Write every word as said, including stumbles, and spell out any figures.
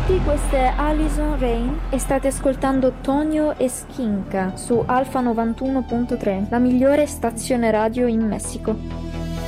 tutti, questa è Alison Rain e state ascoltando Tonio e Skinka su Alfa novantuno punto tre, la migliore stazione radio in Messico.